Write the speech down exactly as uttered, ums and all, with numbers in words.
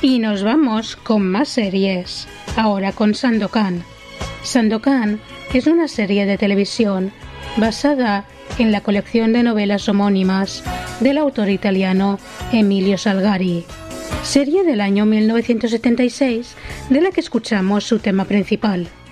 Y nos vamos con más series, ahora con Sandokan. Sandokan es una serie de televisión basada en la colección de novelas homónimas del autor italiano Emilio Salgari, serie del año mil novecientos setenta y seis de la que escuchamos su tema principal.